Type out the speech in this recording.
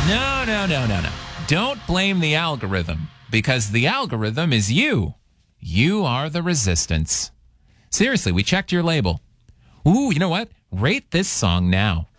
No. Don't blame the algorithm, because the algorithm is you. You are the resistance. Seriously, we checked your label. Ooh, you know what? Rate this song now.